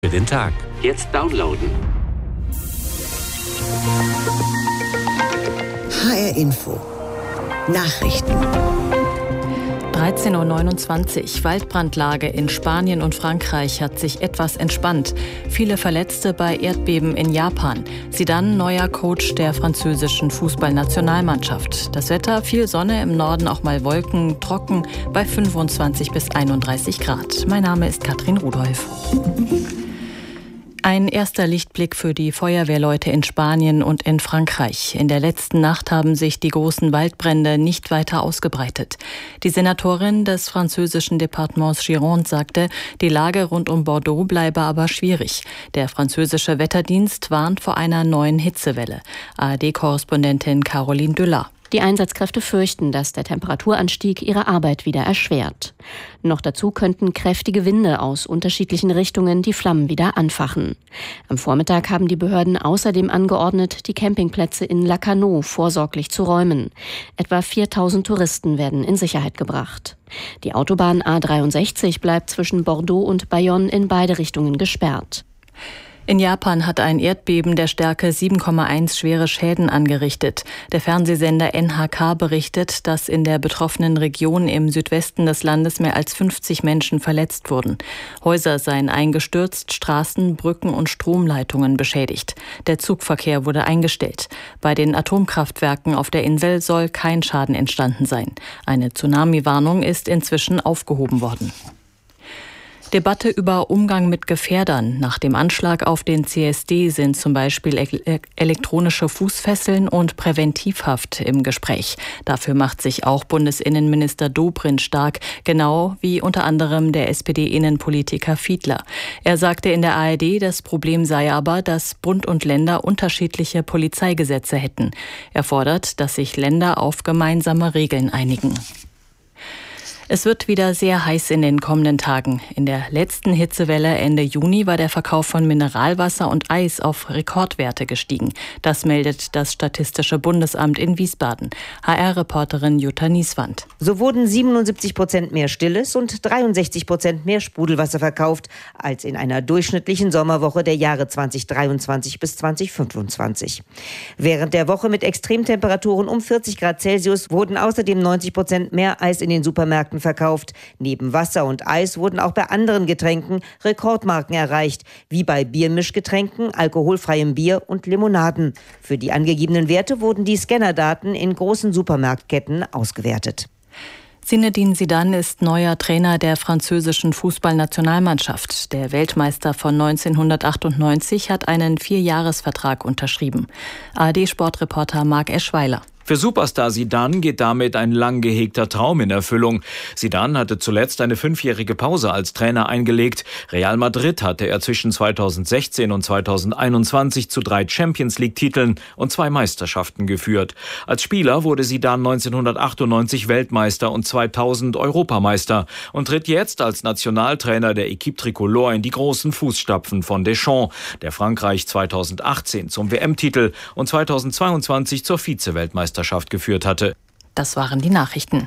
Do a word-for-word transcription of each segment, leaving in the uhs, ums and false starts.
Für den Tag. Jetzt downloaden. H R Info. Nachrichten. dreizehn Uhr neunundzwanzig. Waldbrandlage in Spanien und Frankreich hat sich etwas entspannt. Viele Verletzte bei Erdbeben in Japan. Zidane, neuer Coach der französischen Fußballnationalmannschaft. Das Wetter, viel Sonne, im Norden auch mal Wolken, trocken bei fünfundzwanzig bis einunddreißig Grad. Mein Name ist Katrin Rudolph. Ein erster Lichtblick für die Feuerwehrleute in Spanien und in Frankreich. In der letzten Nacht haben sich die großen Waldbrände nicht weiter ausgebreitet. Die Senatorin des französischen Departements Gironde sagte, die Lage rund um Bordeaux bleibe aber schwierig. Der französische Wetterdienst warnt vor einer neuen Hitzewelle. A R D-Korrespondentin Caroline Düllar. Die Einsatzkräfte fürchten, dass der Temperaturanstieg ihre Arbeit wieder erschwert. Noch dazu könnten kräftige Winde aus unterschiedlichen Richtungen die Flammen wieder anfachen. Am Vormittag haben die Behörden außerdem angeordnet, die Campingplätze in Lacanau vorsorglich zu räumen. Etwa viertausend Touristen werden in Sicherheit gebracht. Die Autobahn A dreiundsechzig bleibt zwischen Bordeaux und Bayonne in beide Richtungen gesperrt. In Japan hat ein Erdbeben der Stärke sieben Komma eins schwere Schäden angerichtet. Der Fernsehsender N H K berichtet, dass in der betroffenen Region im Südwesten des Landes mehr als fünfzig Menschen verletzt wurden. Häuser seien eingestürzt, Straßen, Brücken und Stromleitungen beschädigt. Der Zugverkehr wurde eingestellt. Bei den Atomkraftwerken auf der Insel soll kein Schaden entstanden sein. Eine Tsunami-Warnung ist inzwischen aufgehoben worden. Debatte über Umgang mit Gefährdern. Nach dem Anschlag auf den C S D sind zum Beispiel elektronische Fußfesseln und Präventivhaft im Gespräch. Dafür macht sich auch Bundesinnenminister Dobrindt stark, genau wie unter anderem der S P D-Innenpolitiker Fiedler. Er sagte in der A R D, das Problem sei aber, dass Bund und Länder unterschiedliche Polizeigesetze hätten. Er fordert, dass sich Länder auf gemeinsame Regeln einigen. Es wird wieder sehr heiß in den kommenden Tagen. In der letzten Hitzewelle Ende Juni war der Verkauf von Mineralwasser und Eis auf Rekordwerte gestiegen. Das meldet das Statistische Bundesamt in Wiesbaden. H R-Reporterin Jutta Nieswand. So wurden siebenundsiebzig Prozent mehr Stilles und dreiundsechzig Prozent mehr Sprudelwasser verkauft als in einer durchschnittlichen Sommerwoche der Jahre zweitausenddreiundzwanzig bis zweitausendfünfundzwanzig. Während der Woche mit Extremtemperaturen um vierzig Grad Celsius wurden außerdem neunzig Prozent mehr Eis in den Supermärkten verkauft. Neben Wasser und Eis wurden auch bei anderen Getränken Rekordmarken erreicht, wie bei Biermischgetränken, alkoholfreiem Bier und Limonaden. Für die angegebenen Werte wurden die Scannerdaten in großen Supermarktketten ausgewertet. Zinedine Zidane ist neuer Trainer der französischen Fußballnationalmannschaft. Der Weltmeister von neunzehnhundertachtundneunzig hat einen Vierjahresvertrag unterschrieben. A R D-Sportreporter Marc Eschweiler. Für Superstar Zidane geht damit ein lang gehegter Traum in Erfüllung. Zidane hatte zuletzt eine fünfjährige Pause als Trainer eingelegt. Real Madrid hatte er zwischen zweitausendsechzehn und zweitausendeinundzwanzig zu drei Champions-League-Titeln und zwei Meisterschaften geführt. Als Spieler wurde Zidane neunzehnhundertachtundneunzig Weltmeister und zweitausend Europameister und tritt jetzt als Nationaltrainer der Équipe Tricolore in die großen Fußstapfen von Deschamps, der Frankreich zweitausendachtzehn zum W M-Titel und zweitausendzweiundzwanzig zur Vize-Weltmeisterschaft geführt hatte. Das waren die Nachrichten.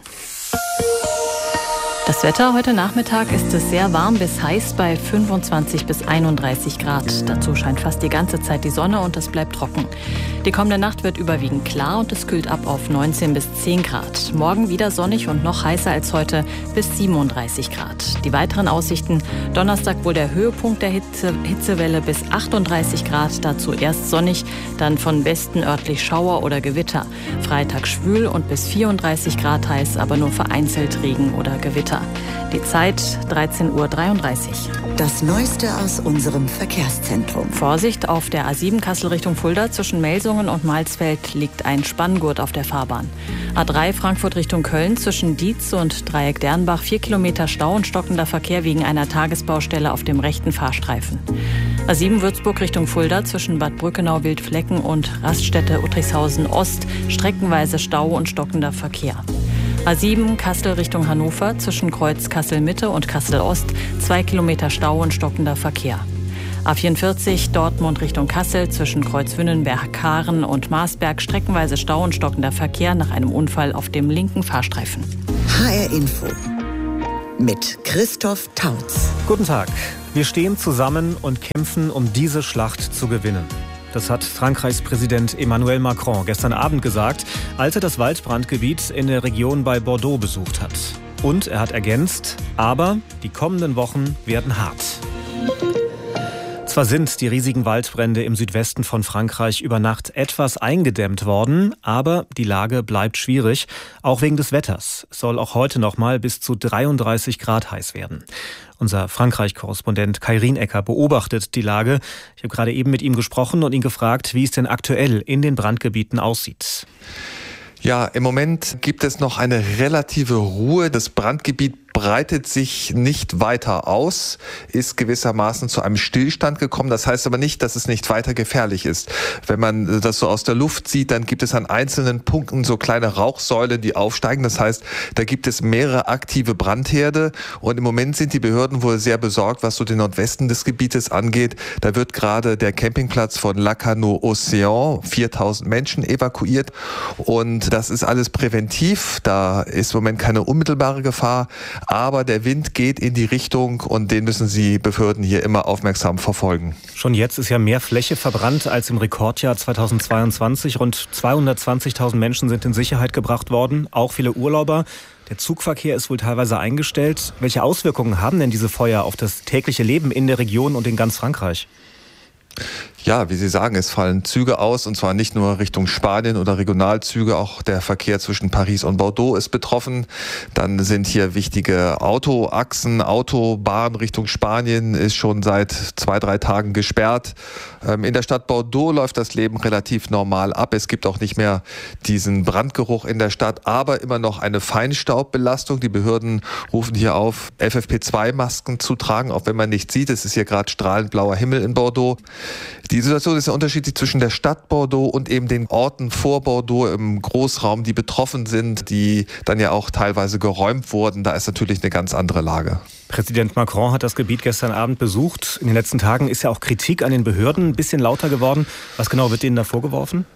Das Wetter heute Nachmittag ist es sehr warm bis heiß bei fünfundzwanzig bis einunddreißig Grad. Dazu scheint fast die ganze Zeit die Sonne und es bleibt trocken. Die kommende Nacht wird überwiegend klar und es kühlt ab auf neunzehn bis zehn Grad. Morgen wieder sonnig und noch heißer als heute bis siebenunddreißig Grad. Die weiteren Aussichten: Donnerstag wohl der Höhepunkt der Hitze, Hitzewelle bis achtunddreißig Grad. Dazu erst sonnig, dann von Westen örtlich Schauer oder Gewitter. Freitag schwül und bis vierunddreißig Grad heiß, aber nur vereinzelt Regen oder Gewitter. Die Zeit dreizehn Uhr dreiunddreißig. Das Neueste aus unserem Verkehrszentrum. Vorsicht, auf der A sieben Kassel Richtung Fulda zwischen Melsungen und Malsfeld liegt ein Spanngurt auf der Fahrbahn. A drei Frankfurt Richtung Köln zwischen Dietz und Dreieck Dernbach vier Kilometer Stau und stockender Verkehr wegen einer Tagesbaustelle auf dem rechten Fahrstreifen. A sieben Würzburg Richtung Fulda zwischen Bad Brückenau Wildflecken und Raststätte Uttrichshausen Ost streckenweise Stau und stockender Verkehr. A sieben Kassel Richtung Hannover zwischen Kreuz Kassel-Mitte und Kassel-Ost zwei Kilometer Stau und stockender Verkehr. A vierundvierzig Dortmund Richtung Kassel zwischen Kreuz Wünnenberg-Karen und Marsberg streckenweise Stau und stockender Verkehr nach einem Unfall auf dem linken Fahrstreifen. H R Info mit Christoph Tautz. Guten Tag. Wir stehen zusammen und kämpfen, um diese Schlacht zu gewinnen. Das hat Frankreichs Präsident Emmanuel Macron gestern Abend gesagt, als er das Waldbrandgebiet in der Region bei Bordeaux besucht hat. Und er hat ergänzt, aber die kommenden Wochen werden hart. Zwar sind die riesigen Waldbrände im Südwesten von Frankreich über Nacht etwas eingedämmt worden, aber die Lage bleibt schwierig, auch wegen des Wetters. Es soll auch heute noch mal bis zu dreiunddreißig Grad heiß werden. Unser Frankreich-Korrespondent Kai Rienecker beobachtet die Lage. Ich habe gerade eben mit ihm gesprochen und ihn gefragt, wie es denn aktuell in den Brandgebieten aussieht. Ja, im Moment gibt es noch eine relative Ruhe. Das Brandgebiet breitet sich nicht weiter aus, ist gewissermaßen zu einem Stillstand gekommen. Das heißt aber nicht, dass es nicht weiter gefährlich ist. Wenn man das so aus der Luft sieht, dann gibt es an einzelnen Punkten so kleine Rauchsäulen, die aufsteigen. Das heißt, da gibt es mehrere aktive Brandherde. Und im Moment sind die Behörden wohl sehr besorgt, was so den Nordwesten des Gebietes angeht. Da wird gerade der Campingplatz von Lacanau-Océan, viertausend Menschen evakuiert. Und das ist alles präventiv. Da ist im Moment keine unmittelbare Gefahr. Aber der Wind geht in die Richtung und den müssen die Behörden hier immer aufmerksam verfolgen. Schon jetzt ist ja mehr Fläche verbrannt als im Rekordjahr zweitausendzweiundzwanzig. Rund zweihundertzwanzigtausend Menschen sind in Sicherheit gebracht worden, auch viele Urlauber. Der Zugverkehr ist wohl teilweise eingestellt. Welche Auswirkungen haben denn diese Feuer auf das tägliche Leben in der Region und in ganz Frankreich? Ja, wie Sie sagen, es fallen Züge aus, und zwar nicht nur Richtung Spanien oder Regionalzüge, auch der Verkehr zwischen Paris und Bordeaux ist betroffen. Dann sind hier wichtige Autoachsen, Autobahn Richtung Spanien ist schon seit zwei, drei Tagen gesperrt. In der Stadt Bordeaux läuft das Leben relativ normal ab. Es gibt auch nicht mehr diesen Brandgeruch in der Stadt, aber immer noch eine Feinstaubbelastung. Die Behörden rufen hier auf, F F P zwei Masken zu tragen, auch wenn man nicht sieht. Es ist hier gerade strahlend blauer Himmel in Bordeaux. Die Situation ist ja unterschiedlich zwischen der Stadt Bordeaux und eben den Orten vor Bordeaux im Großraum, die betroffen sind, die dann ja auch teilweise geräumt wurden. Da ist natürlich eine ganz andere Lage. Präsident Macron hat das Gebiet gestern Abend besucht. In den letzten Tagen ist ja auch Kritik an den Behörden ein bisschen lauter geworden. Was genau wird denen da vorgeworfen?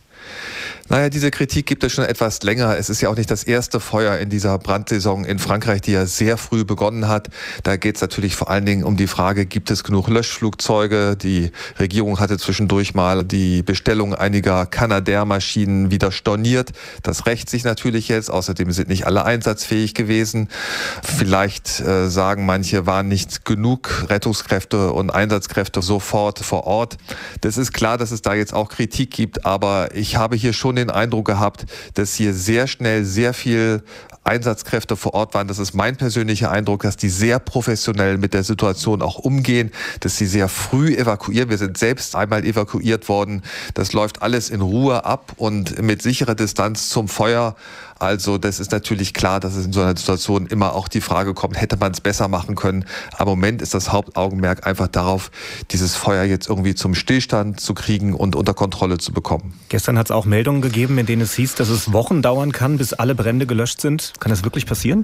Naja, diese Kritik gibt es schon etwas länger. Es ist ja auch nicht das erste Feuer in dieser Brandsaison in Frankreich, die ja sehr früh begonnen hat. Da geht es natürlich vor allen Dingen um die Frage, gibt es genug Löschflugzeuge? Die Regierung hatte zwischendurch mal die Bestellung einiger Canadair-Maschinen wieder storniert. Das rächt sich natürlich jetzt. Außerdem sind nicht alle einsatzfähig gewesen. Vielleicht äh, sagen manche, waren nicht genug Rettungskräfte und Einsatzkräfte sofort vor Ort. Das ist klar, dass es da jetzt auch Kritik gibt, aber ich habe hier schon den Eindruck gehabt, dass hier sehr schnell sehr viel Einsatzkräfte vor Ort waren. Das ist mein persönlicher Eindruck, dass die sehr professionell mit der Situation auch umgehen, dass sie sehr früh evakuieren. Wir sind selbst einmal evakuiert worden. Das läuft alles in Ruhe ab und mit sicherer Distanz zum Feuer. Also das ist natürlich klar, dass es in so einer Situation immer auch die Frage kommt, hätte man es besser machen können. Aber im Moment ist das Hauptaugenmerk einfach darauf, dieses Feuer jetzt irgendwie zum Stillstand zu kriegen und unter Kontrolle zu bekommen. Gestern hat es auch Meldungen gegeben, in denen es hieß, dass es Wochen dauern kann, bis alle Brände gelöscht sind. Kann das wirklich passieren?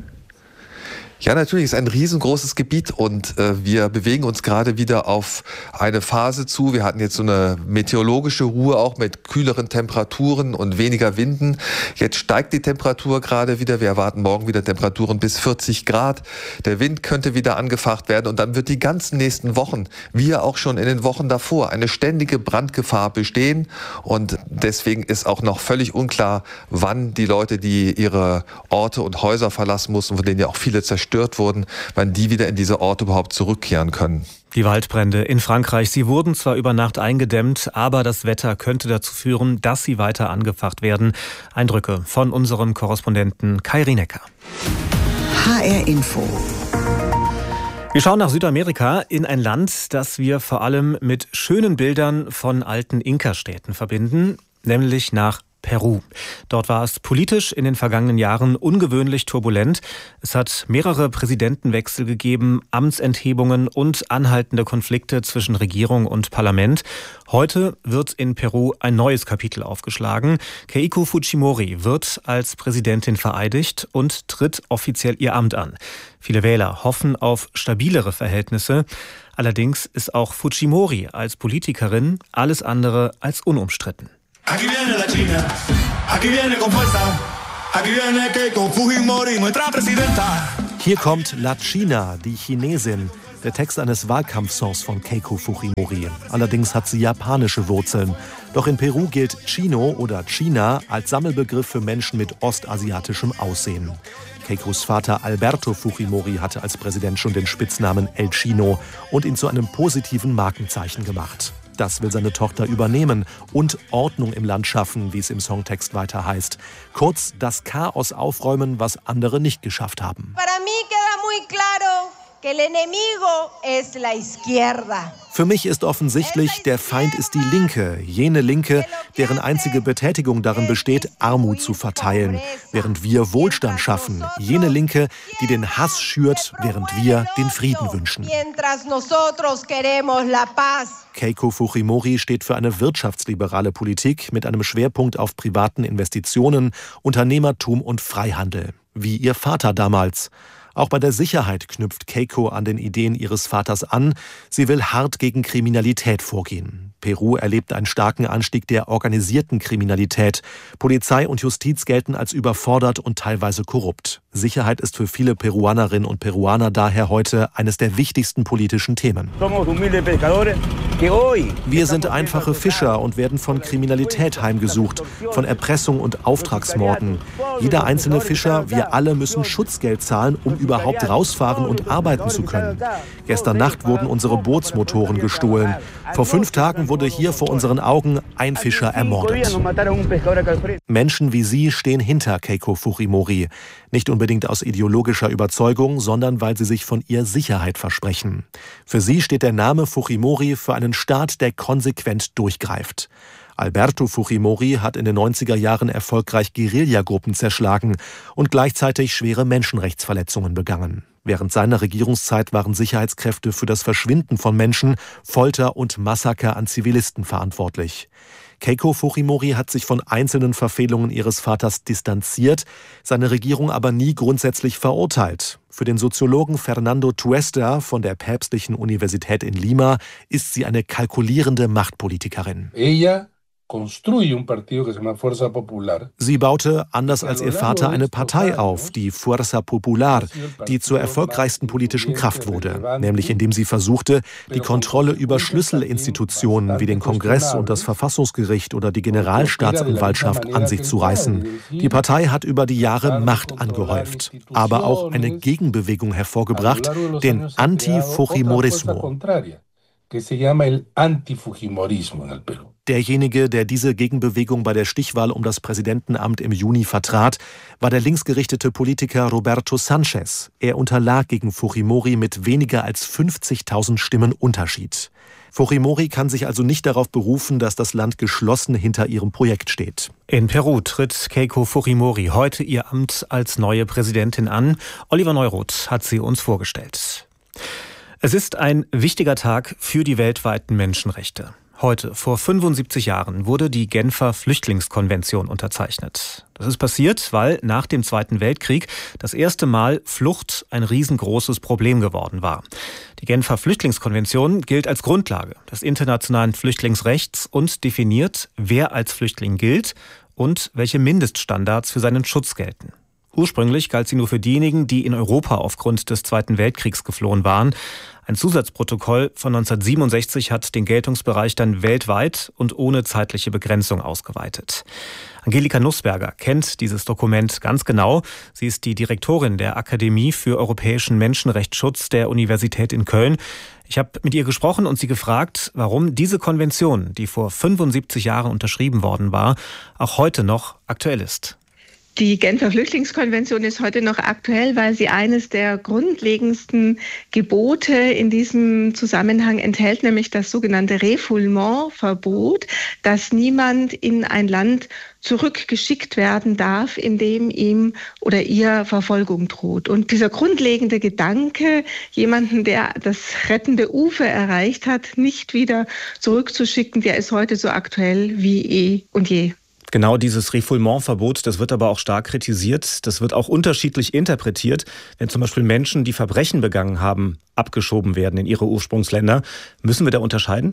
Ja, natürlich, es ist ein riesengroßes Gebiet und äh, wir bewegen uns gerade wieder auf eine Phase zu. Wir hatten jetzt so eine meteorologische Ruhe auch mit kühleren Temperaturen und weniger Winden. Jetzt steigt die Temperatur gerade wieder. Wir erwarten morgen wieder Temperaturen bis vierzig Grad. Der Wind könnte wieder angefacht werden und dann wird die ganzen nächsten Wochen, wie ja auch schon in den Wochen davor, eine ständige Brandgefahr bestehen. Und deswegen ist auch noch völlig unklar, wann die Leute, die ihre Orte und Häuser verlassen mussten, von denen ja auch viele zerstört wurden, wann die wieder in diese Orte überhaupt zurückkehren können. Die Waldbrände in Frankreich, sie wurden zwar über Nacht eingedämmt, aber das Wetter könnte dazu führen, dass sie weiter angefacht werden. Eindrücke von unserem Korrespondenten Kai Rienecker. H R Info. Wir schauen nach Südamerika, in ein Land, das wir vor allem mit schönen Bildern von alten Inka-Städten verbinden, nämlich nach Peru. Dort war es politisch in den vergangenen Jahren ungewöhnlich turbulent. Es hat mehrere Präsidentenwechsel gegeben, Amtsenthebungen und anhaltende Konflikte zwischen Regierung und Parlament. Heute wird in Peru ein neues Kapitel aufgeschlagen. Keiko Fujimori wird als Präsidentin vereidigt und tritt offiziell ihr Amt an. Viele Wähler hoffen auf stabilere Verhältnisse. Allerdings ist auch Fujimori als Politikerin alles andere als unumstritten. Aquí viene la China, aquí viene con fuerza, aquí viene Keiko Fujimori, nuestra presidenta. Hier kommt La China, die Chinesin. Der Text eines Wahlkampfsongs von Keiko Fujimori. Allerdings hat sie japanische Wurzeln. Doch in Peru gilt Chino oder China als Sammelbegriff für Menschen mit ostasiatischem Aussehen. Keikos Vater Alberto Fujimori hatte als Präsident schon den Spitznamen El Chino und ihn zu einem positiven Markenzeichen gemacht. Das will seine Tochter übernehmen und Ordnung im Land schaffen, wie es im Songtext weiter heißt. Kurz, das Chaos aufräumen, was andere nicht geschafft haben. Para mí queda muy claro que el enemigo es la izquierda. Für mich ist offensichtlich, der Feind ist die Linke, jene Linke, deren einzige Betätigung darin besteht, Armut zu verteilen, während wir Wohlstand schaffen, jene Linke, die den Hass schürt, während wir den Frieden wünschen. Keiko Fujimori steht für eine wirtschaftsliberale Politik mit einem Schwerpunkt auf privaten Investitionen, Unternehmertum und Freihandel, wie ihr Vater damals. Auch bei der Sicherheit knüpft Keiko an den Ideen ihres Vaters an. Sie will hart gegen Kriminalität vorgehen. Peru erlebt einen starken Anstieg der organisierten Kriminalität. Polizei und Justiz gelten als überfordert und teilweise korrupt. Sicherheit ist für viele Peruanerinnen und Peruaner daher heute eines der wichtigsten politischen Themen. Wir sind einfache Fischer und werden von Kriminalität heimgesucht, von Erpressung und Auftragsmorden. Jeder einzelne Fischer, wir alle müssen Schutzgeld zahlen, um überhaupt rausfahren und arbeiten zu können. Gestern Nacht wurden unsere Bootsmotoren gestohlen. Vor fünf Tagen wurde hier vor unseren Augen ein Fischer ermordet. Menschen wie sie stehen hinter Keiko Fujimori. Nicht unbedingt aus ideologischer Überzeugung, sondern weil sie sich von ihr Sicherheit versprechen. Für sie steht der Name Fujimori für einen Staat, der konsequent durchgreift. Alberto Fujimori hat in den neunziger Jahren erfolgreich Guerillagruppen zerschlagen und gleichzeitig schwere Menschenrechtsverletzungen begangen. Während seiner Regierungszeit waren Sicherheitskräfte für das Verschwinden von Menschen, Folter und Massaker an Zivilisten verantwortlich. Keiko Fujimori hat sich von einzelnen Verfehlungen ihres Vaters distanziert, seine Regierung aber nie grundsätzlich verurteilt. Für den Soziologen Fernando Tuesta von der Päpstlichen Universität in Lima ist sie eine kalkulierende Machtpolitikerin. Ella Sie baute, anders als ihr Vater, eine Partei auf, die Fuerza Popular, die zur erfolgreichsten politischen Kraft wurde, nämlich indem sie versuchte, die Kontrolle über Schlüsselinstitutionen wie den Kongress und das Verfassungsgericht oder die Generalstaatsanwaltschaft an sich zu reißen. Die Partei hat über die Jahre Macht angehäuft, aber auch eine Gegenbewegung hervorgebracht, den Antifujimorismo. Derjenige, der diese Gegenbewegung bei der Stichwahl um das Präsidentenamt im Juni vertrat, war der linksgerichtete Politiker Roberto Sanchez. Er unterlag gegen Fujimori mit weniger als fünfzigtausend Stimmen Unterschied. Fujimori kann sich also nicht darauf berufen, dass das Land geschlossen hinter ihrem Projekt steht. In Peru tritt Keiko Fujimori heute ihr Amt als neue Präsidentin an. Oliver Neuroth hat sie uns vorgestellt. Es ist ein wichtiger Tag für die weltweiten Menschenrechte. Heute, vor fünfundsiebzig Jahren, wurde die Genfer Flüchtlingskonvention unterzeichnet. Das ist passiert, weil nach dem Zweiten Weltkrieg das erste Mal Flucht ein riesengroßes Problem geworden war. Die Genfer Flüchtlingskonvention gilt als Grundlage des internationalen Flüchtlingsrechts und definiert, wer als Flüchtling gilt und welche Mindeststandards für seinen Schutz gelten. Ursprünglich galt sie nur für diejenigen, die in Europa aufgrund des Zweiten Weltkriegs geflohen waren. Ein Zusatzprotokoll von neunzehnhundertsiebenundsechzig hat den Geltungsbereich dann weltweit und ohne zeitliche Begrenzung ausgeweitet. Angelika Nussberger kennt dieses Dokument ganz genau. Sie ist die Direktorin der Akademie für europäischen Menschenrechtsschutz der Universität in Köln. Ich habe mit ihr gesprochen und sie gefragt, warum diese Konvention, die vor fünfundsiebzig Jahren unterschrieben worden war, auch heute noch aktuell ist. Die Genfer Flüchtlingskonvention ist heute noch aktuell, weil sie eines der grundlegendsten Gebote in diesem Zusammenhang enthält, nämlich das sogenannte Refoulement-Verbot, dass niemand in ein Land zurückgeschickt werden darf, in dem ihm oder ihr Verfolgung droht. Und dieser grundlegende Gedanke, jemanden, der das rettende Ufer erreicht hat, nicht wieder zurückzuschicken, der ist heute so aktuell wie eh und je. Genau dieses Refoulement-Verbot, das wird aber auch stark kritisiert. Das wird auch unterschiedlich interpretiert, wenn zum Beispiel Menschen, die Verbrechen begangen haben, abgeschoben werden in ihre Ursprungsländer. Müssen wir da unterscheiden?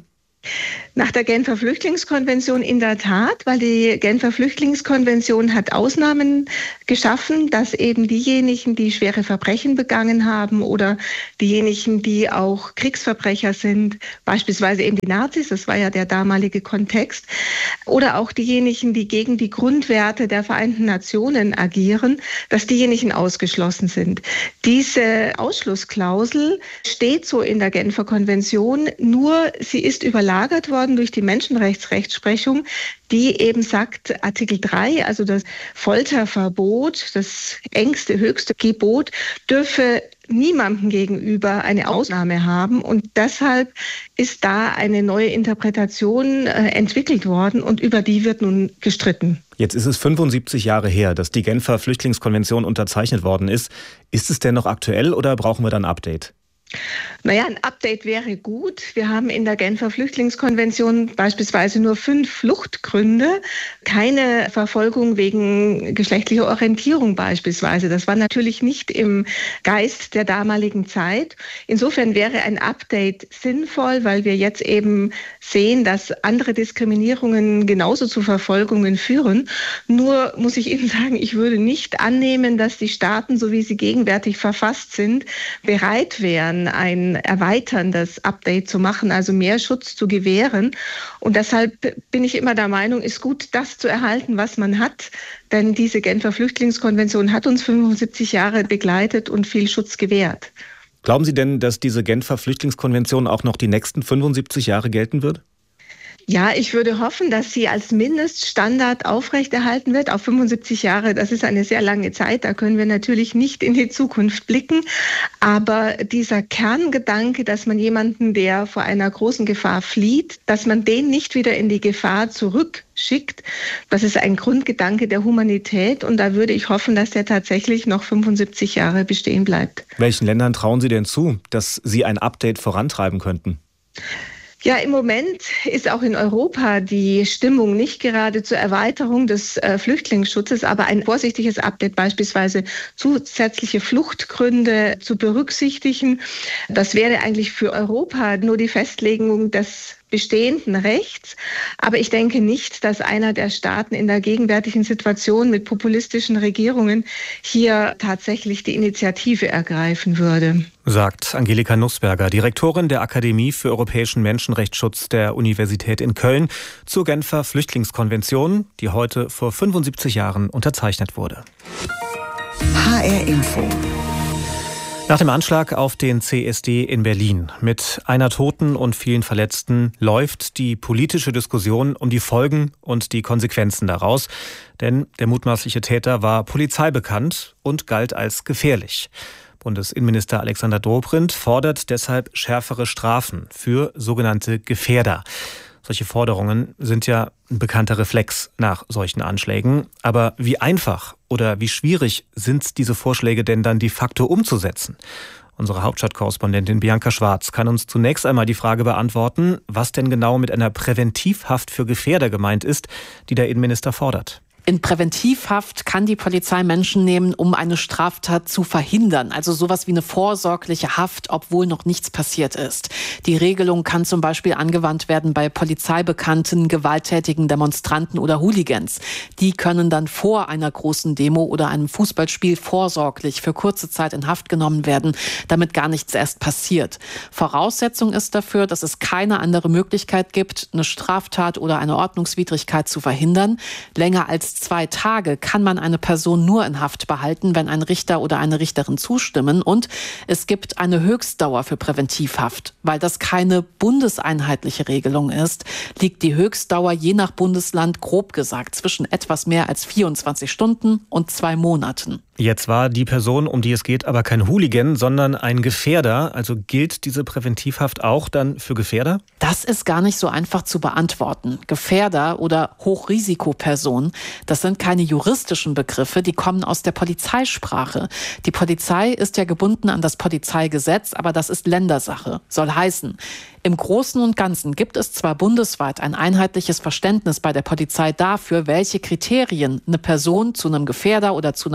Nach der Genfer Flüchtlingskonvention in der Tat, weil die Genfer Flüchtlingskonvention hat Ausnahmen geschaffen, dass eben diejenigen, die schwere Verbrechen begangen haben oder diejenigen, die auch Kriegsverbrecher sind, beispielsweise eben die Nazis, das war ja der damalige Kontext, oder auch diejenigen, die gegen die Grundwerte der Vereinten Nationen agieren, dass diejenigen ausgeschlossen sind. Diese Ausschlussklausel steht so in der Genfer Konvention, nur sie ist überlagert worden durch die Menschenrechtsrechtsprechung, die eben sagt, Artikel drei, also das Folterverbot, das engste, höchste Gebot, dürfe niemandem gegenüber eine Ausnahme haben. Und deshalb ist da eine neue Interpretation äh, entwickelt worden und über die wird nun gestritten. Jetzt ist es fünfundsiebzig Jahre her, dass die Genfer Flüchtlingskonvention unterzeichnet worden ist. Ist es denn noch aktuell oder brauchen wir dann ein Update? Naja, ein Update wäre gut. Wir haben in der Genfer Flüchtlingskonvention beispielsweise nur fünf Fluchtgründe, keine Verfolgung wegen geschlechtlicher Orientierung beispielsweise. Das war natürlich nicht im Geist der damaligen Zeit. Insofern wäre ein Update sinnvoll, weil wir jetzt eben sehen, dass andere Diskriminierungen genauso zu Verfolgungen führen. Nur muss ich Ihnen sagen, ich würde nicht annehmen, dass die Staaten, so wie sie gegenwärtig verfasst sind, bereit wären, ein erweiterndes Update zu machen, also mehr Schutz zu gewähren. Und deshalb bin ich immer der Meinung, ist gut, das zu erhalten, was man hat. Denn diese Genfer Flüchtlingskonvention hat uns fünfundsiebzig Jahre begleitet und viel Schutz gewährt. Glauben Sie denn, dass diese Genfer Flüchtlingskonvention auch noch die nächsten fünfundsiebzig Jahre gelten wird? Ja, ich würde hoffen, dass sie als Mindeststandard aufrechterhalten wird auf fünfundsiebzig Jahre. Das ist eine sehr lange Zeit. Da können wir natürlich nicht in die Zukunft blicken. Aber dieser Kerngedanke, dass man jemanden, der vor einer großen Gefahr flieht, dass man den nicht wieder in die Gefahr zurückschickt, das ist ein Grundgedanke der Humanität. Und da würde ich hoffen, dass der tatsächlich noch fünfundsiebzig Jahre bestehen bleibt. Welchen Ländern trauen Sie denn zu, dass sie ein Update vorantreiben könnten? Ja, im Moment ist auch in Europa die Stimmung nicht gerade zur Erweiterung des äh, Flüchtlingsschutzes, aber ein vorsichtiges Update, beispielsweise zusätzliche Fluchtgründe zu berücksichtigen. Das wäre eigentlich für Europa nur die Festlegung des bestehenden Rechts. Aber ich denke nicht, dass einer der Staaten in der gegenwärtigen Situation mit populistischen Regierungen hier tatsächlich die Initiative ergreifen würde. Sagt Angelika Nussberger, Direktorin der Akademie für europäischen Menschenrechtsschutz der Universität in Köln zur Genfer Flüchtlingskonvention, die heute vor fünfundsiebzig Jahren unterzeichnet wurde. H R Info. Nach dem Anschlag auf den C S D in Berlin mit einer Toten und vielen Verletzten läuft die politische Diskussion um die Folgen und die Konsequenzen daraus. Denn der mutmaßliche Täter war polizeibekannt und galt als gefährlich. Bundesinnenminister Alexander Dobrindt fordert deshalb schärfere Strafen für sogenannte Gefährder. Solche Forderungen sind ja ein bekannter Reflex nach solchen Anschlägen. Aber wie einfach oder wie schwierig sind diese Vorschläge denn dann de facto umzusetzen? Unsere Hauptstadtkorrespondentin Bianca Schwarz kann uns zunächst einmal die Frage beantworten, was denn genau mit einer Präventivhaft für Gefährder gemeint ist, die der Innenminister fordert. In Präventivhaft kann die Polizei Menschen nehmen, um eine Straftat zu verhindern. Also sowas wie eine vorsorgliche Haft, obwohl noch nichts passiert ist. Die Regelung kann zum Beispiel angewandt werden bei polizeibekannten, gewalttätigen Demonstranten oder Hooligans. Die können dann vor einer großen Demo oder einem Fußballspiel vorsorglich für kurze Zeit in Haft genommen werden, damit gar nichts erst passiert. Voraussetzung ist dafür, dass es keine andere Möglichkeit gibt, eine Straftat oder eine Ordnungswidrigkeit zu verhindern. Länger als zwei Tage kann man eine Person nur in Haft behalten, wenn ein Richter oder eine Richterin zustimmen. Und es gibt eine Höchstdauer für Präventivhaft. Weil das keine bundeseinheitliche Regelung ist, liegt die Höchstdauer je nach Bundesland grob gesagt zwischen etwas mehr als vierundzwanzig Stunden und zwei Monaten. Jetzt war die Person, um die es geht, aber kein Hooligan, sondern ein Gefährder. Also gilt diese Präventivhaft auch dann für Gefährder? Das ist gar nicht so einfach zu beantworten. Gefährder oder Hochrisikoperson, das sind keine juristischen Begriffe, die kommen aus der Polizeisprache. Die Polizei ist ja gebunden an das Polizeigesetz, aber das ist Ländersache. Soll heißen, im Großen und Ganzen gibt es zwar bundesweit ein einheitliches Verständnis bei der Polizei dafür, welche Kriterien eine Person zu einem Gefährder oder zu einer Hochrisikoperson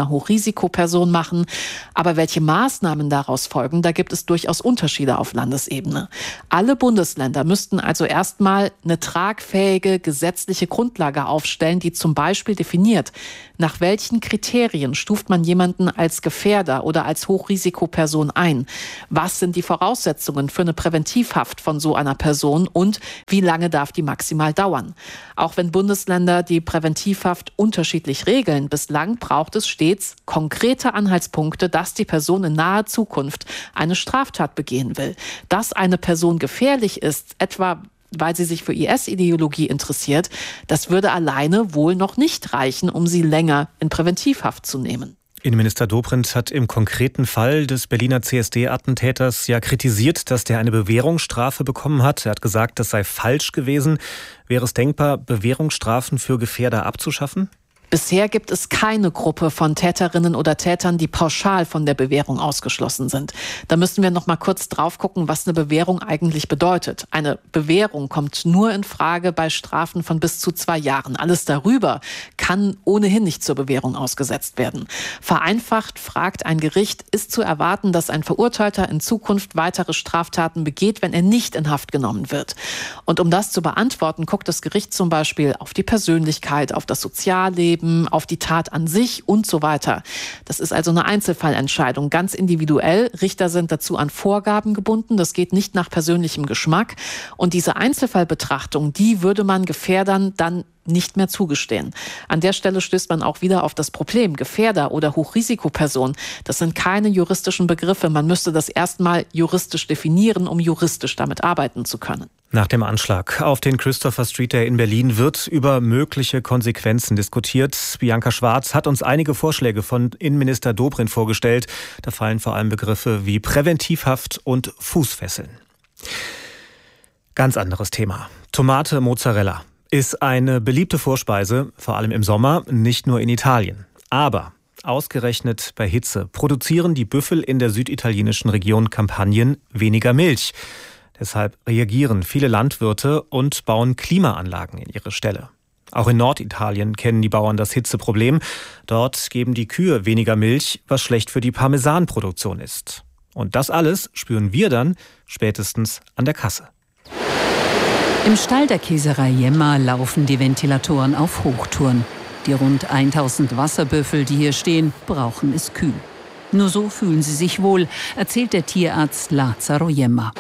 Hochrisikoperson machen. Aber welche Maßnahmen daraus folgen, da gibt es durchaus Unterschiede auf Landesebene. Alle Bundesländer müssten also erstmal eine tragfähige gesetzliche Grundlage aufstellen, die zum Beispiel definiert, nach welchen Kriterien stuft man jemanden als Gefährder oder als Hochrisikoperson ein? Was sind die Voraussetzungen für eine Präventivhaft von so einer Person und wie lange darf die maximal dauern? Auch wenn Bundesländer die Präventivhaft unterschiedlich regeln, bislang braucht es stets konkrete Anhaltspunkte, dass die Person in naher Zukunft eine Straftat begehen will. Dass eine Person gefährlich ist, etwa weil sie sich für I S-Ideologie interessiert, das würde alleine wohl noch nicht reichen, um sie länger in Präventivhaft zu nehmen. Innenminister Dobrindt hat im konkreten Fall des Berliner C S D-Attentäters ja kritisiert, dass der eine Bewährungsstrafe bekommen hat. Er hat gesagt, das sei falsch gewesen. Wäre es denkbar, Bewährungsstrafen für Gefährder abzuschaffen? Bisher gibt es keine Gruppe von Täterinnen oder Tätern, die pauschal von der Bewährung ausgeschlossen sind. Da müssen wir noch mal kurz drauf gucken, was eine Bewährung eigentlich bedeutet. Eine Bewährung kommt nur in Frage bei Strafen von bis zu zwei Jahren. Alles darüber kann ohnehin nicht zur Bewährung ausgesetzt werden. Vereinfacht fragt ein Gericht, ist zu erwarten, dass ein Verurteilter in Zukunft weitere Straftaten begeht, wenn er nicht in Haft genommen wird. Und um das zu beantworten, guckt das Gericht zum Beispiel auf die Persönlichkeit, auf das Sozialleben, auf die Tat an sich und so weiter. Das ist also eine Einzelfallentscheidung, ganz individuell. Richter sind dazu an Vorgaben gebunden. Das geht nicht nach persönlichem Geschmack. Und diese Einzelfallbetrachtung, die würde man Gefährdern dann nicht mehr zugestehen. An der Stelle stößt man auch wieder auf das Problem. Gefährder oder Hochrisikoperson, das sind keine juristischen Begriffe. Man müsste das erstmal juristisch definieren, um juristisch damit arbeiten zu können. Nach dem Anschlag auf den Christopher Street Day in Berlin wird über mögliche Konsequenzen diskutiert. Bianca Schwarz hat uns einige Vorschläge von Innenminister Dobrindt vorgestellt. Da fallen vor allem Begriffe wie Präventivhaft und Fußfesseln. Ganz anderes Thema. Tomate Mozzarella ist eine beliebte Vorspeise, vor allem im Sommer, nicht nur in Italien. Aber ausgerechnet bei Hitze produzieren die Büffel in der süditalienischen Region Kampanien weniger Milch. Deshalb reagieren viele Landwirte und bauen Klimaanlagen in ihre Ställe. Auch in Norditalien kennen die Bauern das Hitzeproblem. Dort geben die Kühe weniger Milch, was schlecht für die Parmesanproduktion ist. Und das alles spüren wir dann spätestens an der Kasse. Im Stall der Käserei Jemma laufen die Ventilatoren auf Hochtouren. Die rund tausend Wasserbüffel, die hier stehen, brauchen es kühl. Nur so fühlen sie sich wohl, erzählt der Tierarzt Lazzaro Jemma.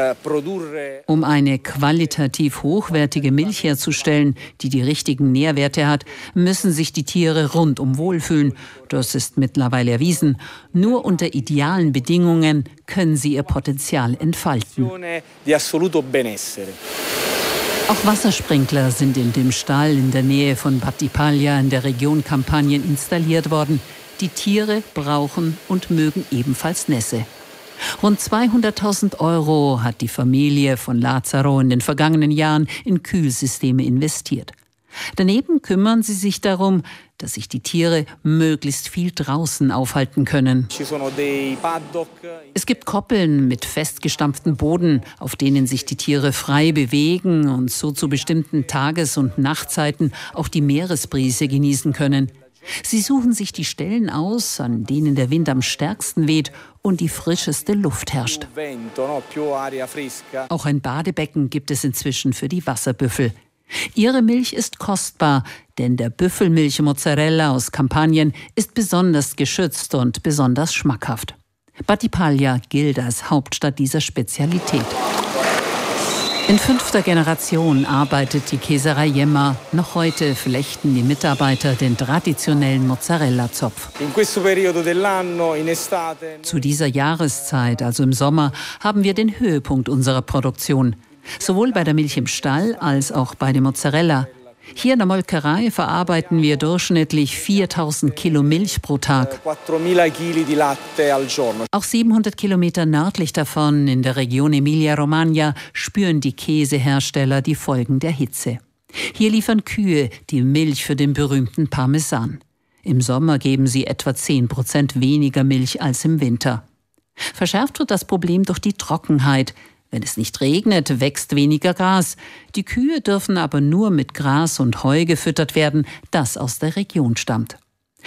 Um eine qualitativ hochwertige Milch herzustellen, die die richtigen Nährwerte hat, müssen sich die Tiere rundum wohlfühlen. Das ist mittlerweile erwiesen. Nur unter idealen Bedingungen können sie ihr Potenzial entfalten. Auch Wassersprinkler sind in dem Stall in der Nähe von Battipaglia in der Region Kampanien installiert worden. Die Tiere brauchen und mögen ebenfalls Nässe. Rund zweihunderttausend Euro hat die Familie von Lazzaro in den vergangenen Jahren in Kühlsysteme investiert. Daneben kümmern sie sich darum, dass sich die Tiere möglichst viel draußen aufhalten können. Es gibt Koppeln mit festgestampftem Boden, auf denen sich die Tiere frei bewegen und so zu bestimmten Tages- und Nachtzeiten auch die Meeresbrise genießen können. Sie suchen sich die Stellen aus, an denen der Wind am stärksten weht und die frischeste Luft herrscht. Auch ein Badebecken gibt es inzwischen für die Wasserbüffel. Ihre Milch ist kostbar, denn der Büffelmilch-Mozzarella aus Kampanien ist besonders geschützt und besonders schmackhaft. Battipaglia gilt als Hauptstadt dieser Spezialität. In fünfter Generation arbeitet die Käserei Jemma. Noch heute flechten die Mitarbeiter den traditionellen Mozzarella-Zopf. Zu dieser Jahreszeit, also im Sommer, haben wir den Höhepunkt unserer Produktion. Sowohl bei der Milch im Stall als auch bei der Mozzarella. Hier in der Molkerei verarbeiten wir durchschnittlich viertausend Kilo Milch pro Tag. Auch siebenhundert Kilometer nördlich davon, in der Region Emilia-Romagna, spüren die Käsehersteller die Folgen der Hitze. Hier liefern Kühe die Milch für den berühmten Parmesan. Im Sommer geben sie etwa zehn Prozent weniger Milch als im Winter. Verschärft wird das Problem durch die Trockenheit. Wenn es nicht regnet, wächst weniger Gras. Die Kühe dürfen aber nur mit Gras und Heu gefüttert werden, das aus der Region stammt.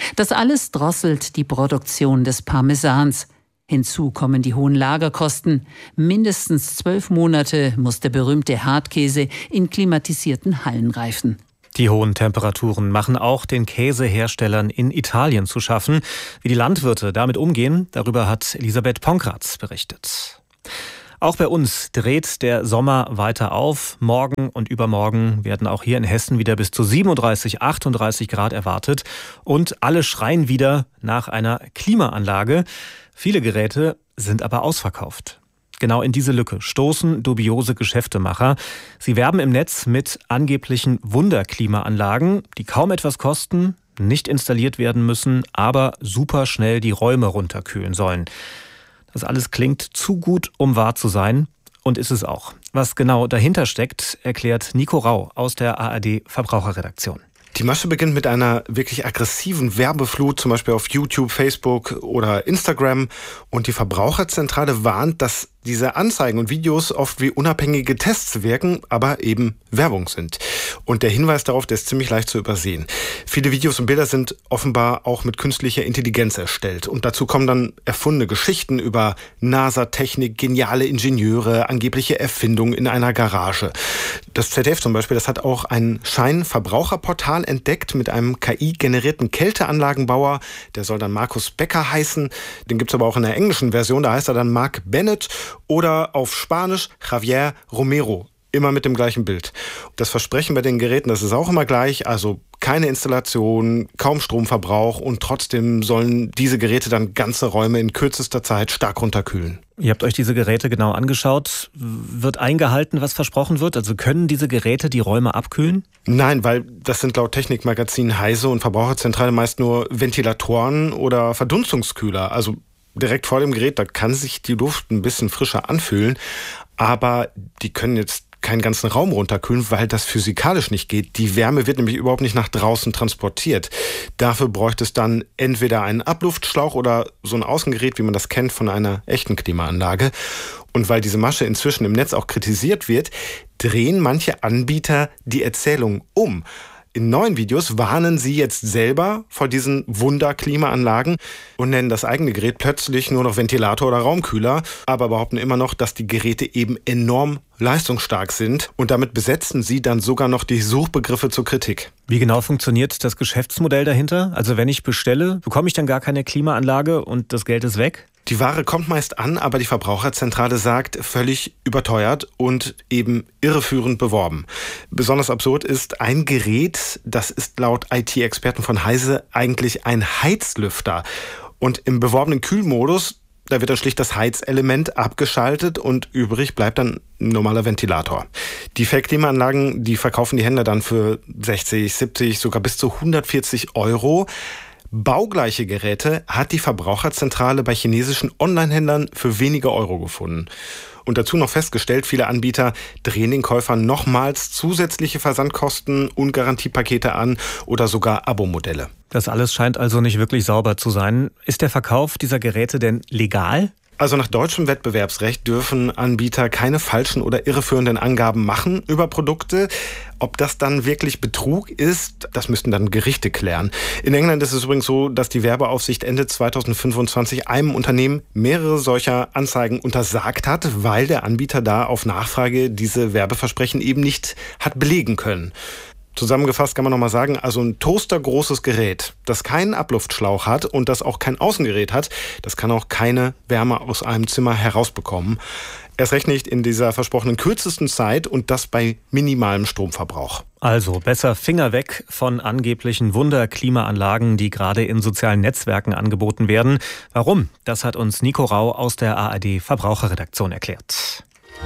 Das alles drosselt die Produktion des Parmesans. Hinzu kommen die hohen Lagerkosten. Mindestens zwölf Monate muss der berühmte Hartkäse in klimatisierten Hallen reifen. Die hohen Temperaturen machen auch den Käseherstellern in Italien zu schaffen. Wie die Landwirte damit umgehen, darüber hat Elisabeth Ponkratz berichtet. Auch bei uns dreht der Sommer weiter auf. Morgen und übermorgen werden auch hier in Hessen wieder bis zu siebenunddreißig, achtunddreißig Grad erwartet. Und alle schreien wieder nach einer Klimaanlage. Viele Geräte sind aber ausverkauft. Genau in diese Lücke stoßen dubiose Geschäftemacher. Sie werben im Netz mit angeblichen Wunderklimaanlagen, die kaum etwas kosten, nicht installiert werden müssen, aber super schnell die Räume runterkühlen sollen. Das alles klingt zu gut, um wahr zu sein, und ist es auch. Was genau dahinter steckt, erklärt Nico Rau aus der A R D Verbraucherredaktion. Die Masche beginnt mit einer wirklich aggressiven Werbeflut, zum Beispiel auf YouTube, Facebook oder Instagram. Und die Verbraucherzentrale warnt, dass diese Anzeigen und Videos oft wie unabhängige Tests wirken, aber eben Werbung sind. Und der Hinweis darauf, der ist ziemlich leicht zu übersehen. Viele Videos und Bilder sind offenbar auch mit künstlicher Intelligenz erstellt. Und dazu kommen dann erfundene Geschichten über NASA-Technik, geniale Ingenieure, angebliche Erfindungen in einer Garage. Das Z D F zum Beispiel, das hat auch ein Scheinverbraucherportal entdeckt mit einem K I-generierten Kälteanlagenbauer. Der soll dann Markus Becker heißen. Den gibt's aber auch in der englischen Version, da heißt er dann Mark Bennett. Oder auf Spanisch Javier Romero. Immer mit dem gleichen Bild. Das Versprechen bei den Geräten, das ist auch immer gleich. Also keine Installation, kaum Stromverbrauch und trotzdem sollen diese Geräte dann ganze Räume in kürzester Zeit stark runterkühlen. Ihr habt euch diese Geräte genau angeschaut. Wird eingehalten, was versprochen wird? Also können diese Geräte die Räume abkühlen? Nein, weil das sind laut Technikmagazin Heise und Verbraucherzentrale meist nur Ventilatoren oder Verdunstungskühler. Also direkt vor dem Gerät, da kann sich die Luft ein bisschen frischer anfühlen, aber die können jetzt keinen ganzen Raum runterkühlen, weil das physikalisch nicht geht. Die Wärme wird nämlich überhaupt nicht nach draußen transportiert. Dafür bräuchte es dann entweder einen Abluftschlauch oder so ein Außengerät, wie man das kennt von einer echten Klimaanlage. Und weil diese Masche inzwischen im Netz auch kritisiert wird, drehen manche Anbieter die Erzählung um. In neuen Videos warnen sie jetzt selber vor diesen Wunder-Klimaanlagen und nennen das eigene Gerät plötzlich nur noch Ventilator oder Raumkühler, aber behaupten immer noch, dass die Geräte eben enorm leistungsstark sind, und damit besetzen sie dann sogar noch die Suchbegriffe zur Kritik. Wie genau funktioniert das Geschäftsmodell dahinter? Also wenn ich bestelle, bekomme ich dann gar keine Klimaanlage und das Geld ist weg? Die Ware kommt meist an, aber die Verbraucherzentrale sagt, völlig überteuert und eben irreführend beworben. Besonders absurd ist ein Gerät, das ist laut I T-Experten von Heise eigentlich ein Heizlüfter. Und im beworbenen Kühlmodus, da wird dann schlicht das Heizelement abgeschaltet und übrig bleibt dann ein normaler Ventilator. Die Fake-Klimaanlagen, die verkaufen die Händler dann für sechzig, siebzig, sogar bis zu hundertvierzig Euro. Baugleiche Geräte hat die Verbraucherzentrale bei chinesischen Online-Händlern für wenige Euro gefunden. Und dazu noch festgestellt, viele Anbieter drehen den Käufern nochmals zusätzliche Versandkosten und Garantiepakete an oder sogar Abo-Modelle. Das alles scheint also nicht wirklich sauber zu sein. Ist der Verkauf dieser Geräte denn legal? Also nach deutschem Wettbewerbsrecht dürfen Anbieter keine falschen oder irreführenden Angaben machen über Produkte. Ob das dann wirklich Betrug ist, das müssten dann Gerichte klären. In England ist es übrigens so, dass die Werbeaufsicht Ende zweitausendfünfundzwanzig einem Unternehmen mehrere solcher Anzeigen untersagt hat, weil der Anbieter da auf Nachfrage diese Werbeversprechen eben nicht hat belegen können. Zusammengefasst kann man nochmal sagen, also ein toastergroßes Gerät, das keinen Abluftschlauch hat und das auch kein Außengerät hat, das kann auch keine Wärme aus einem Zimmer herausbekommen. Erst recht nicht in dieser versprochenen kürzesten Zeit und das bei minimalem Stromverbrauch. Also besser Finger weg von angeblichen Wunder-Klimaanlagen, die gerade in sozialen Netzwerken angeboten werden. Warum? Das hat uns Nico Rau aus der A R D Verbraucherredaktion erklärt.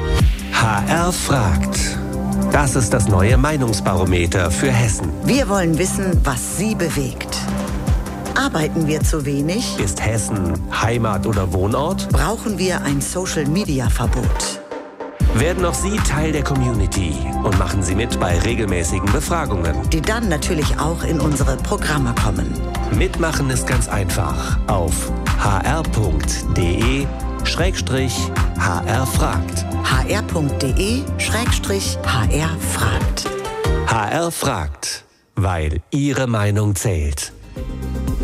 H R fragt. Das ist das neue Meinungsbarometer für Hessen. Wir wollen wissen, was Sie bewegt. Arbeiten wir zu wenig? Ist Hessen Heimat oder Wohnort? Brauchen wir ein Social-Media-Verbot? Werden auch Sie Teil der Community und machen Sie mit bei regelmäßigen Befragungen, die dann natürlich auch in unsere Programme kommen. Mitmachen ist ganz einfach. Auf h r punkt d e Schrägstrich H R fragt. h r punkt d e Schrägstrich H R fragt. H R fragt, weil Ihre Meinung zählt.